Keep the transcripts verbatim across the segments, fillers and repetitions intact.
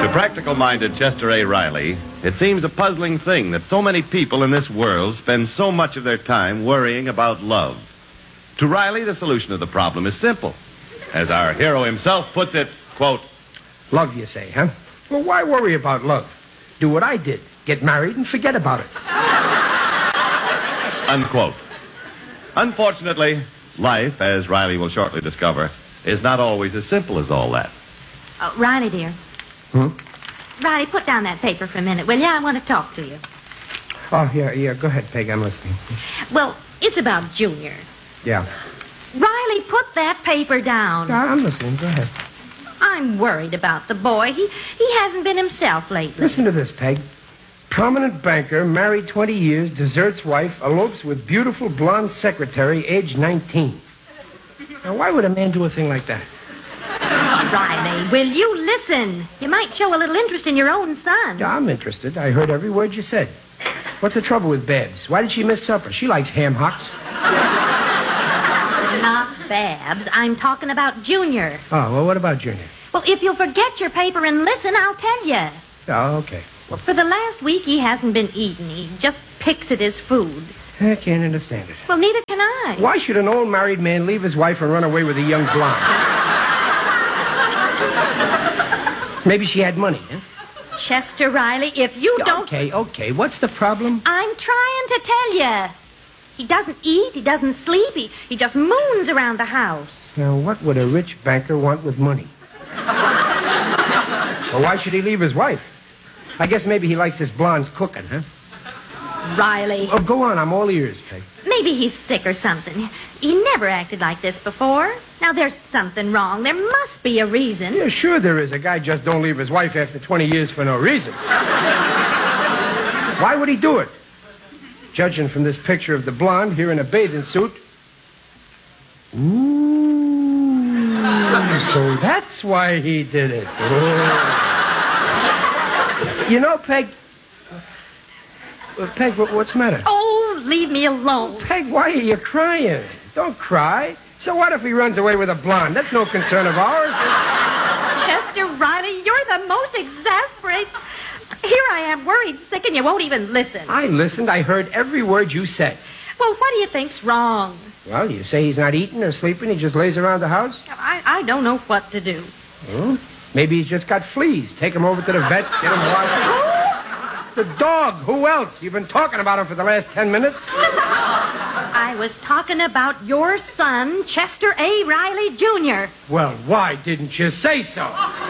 To practical-minded Chester A. Riley, it seems a puzzling thing that so many people in this world spend so much of their time worrying about love. To Riley, the solution to the problem is simple. As our hero himself puts it, quote, love, you say, huh? Well, why worry about love? Do what I did. Get married and forget about it. Unquote. Unfortunately, life, as Riley will shortly discover, is not always as simple as all that. Oh, Riley, dear. Hmm? Riley, put down that paper for a minute, will you? I want to talk to you. Oh, yeah, yeah. Go ahead, Peg. I'm listening. Well, it's about Junior. Yeah. Riley, put that paper down. Yeah, I'm listening. Go ahead. I'm worried about the boy. He he hasn't been himself lately. Listen to this, Peg. Prominent banker, married twenty years, deserts wife, elopes with beautiful blonde secretary, age nineteen. Now, why would a man do a thing like that? Riley, will you listen? You might show a little interest in your own son. Yeah, I'm interested. I heard every word you said. What's the trouble with Babs? Why did she miss supper? She likes ham hocks. Not Babs. I'm talking about Junior. Oh, well, what about Junior? Well, if you'll forget your paper and listen, I'll tell you. Oh, okay. Well, for the last week, he hasn't been eating. He just picks at his food. I can't understand it. Well, neither can I. Why should an old married man leave his wife and run away with a young blonde? Maybe she had money, huh? Chester Riley, if you don't... Okay, okay. What's the problem? I'm trying to tell you. He doesn't eat, he doesn't sleep, he, he just moons around the house. Now, what would a rich banker want with money? Well, why should he leave his wife? I guess maybe he likes his blondes cooking, huh? Riley. Oh, go on. I'm all ears, Peg. Maybe he's sick or something. He never acted like this before. Now, there's something wrong. There must be a reason. Yeah, sure there is. A guy just don't leave his wife after twenty years for no reason. Why would he do it? Judging from this picture of the blonde here in a bathing suit. Ooh, so that's why he did it. Oh. You know, Peg... Uh, Peg, what's the matter? Oh, leave me alone. Peg, why are you crying? Don't cry. So what if he runs away with a blonde? That's no concern of ours. Chester Riley, you're the most exasperating... Here I am, worried, sick, and you won't even listen. I listened. I heard every word you said. Well, what do you think's wrong? Well, you say he's not eating or sleeping. He just lays around the house? I, I don't know what to do. Hmm? Maybe he's just got fleas. Take him over to the vet, get him washed. The dog. Who else? You've been talking about him for the last ten minutes. I was talking about your son, Chester A. Riley, Junior Well, why didn't you say so?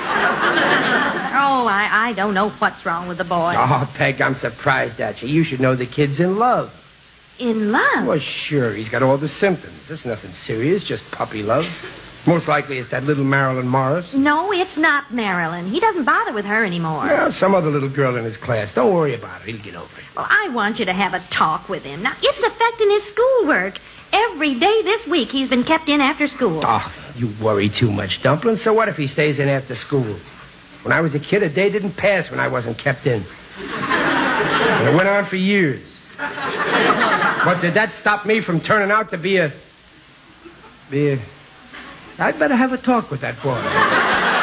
Oh, I, I don't know what's wrong with the boy. Oh, Peg, I'm surprised at you. You should know the kid's in love. In love? Well, sure. He's got all the symptoms. It's nothing serious, just puppy love. Most likely it's that little Marilyn Morris. No, it's not Marilyn. He doesn't bother with her anymore. Well, some other little girl in his class. Don't worry about it. He'll get over it. Well, I want you to have a talk with him. Now, it's affecting his schoolwork. Every day this week he's been kept in after school. Oh, you worry too much, Dumpling. So what if he stays in after school? When I was a kid, a day didn't pass when I wasn't kept in. And it went on for years. But did that stop me from turning out to be a... be a... I'd better have a talk with that boy.